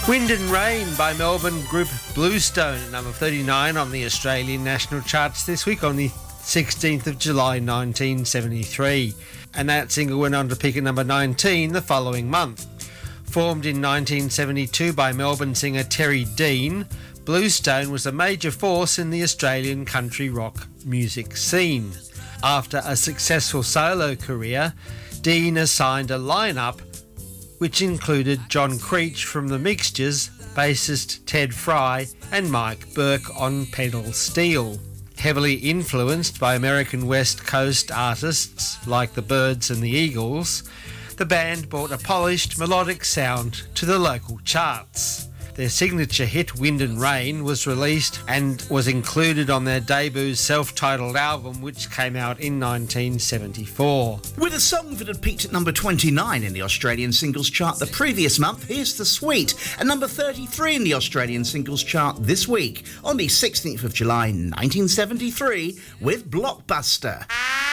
Wind and Rain by Melbourne group Bluestone at number 39 on the Australian national charts this week on the 16th of July 1973. And that single went on to peak at number 19 the following month. Formed in 1972 by Melbourne singer Terry Dean, Bluestone was a major force in the Australian country rock music scene. After a successful solo career, Dean assigned a lineup which included John Creech from The Mixtures, bassist Ted Fry and Mike Burke on pedal steel. Heavily influenced by American West Coast artists like the Byrds and the Eagles, the band brought a polished melodic sound to the local charts. Their signature hit, Wind and Rain, was released and was included on their debut self-titled album, which came out in 1974. With a song that had peaked at number 29 in the Australian singles chart the previous month, here's The Sweet, at number 33 in the Australian singles chart this week, on the 16th of July 1973, with Blockbuster.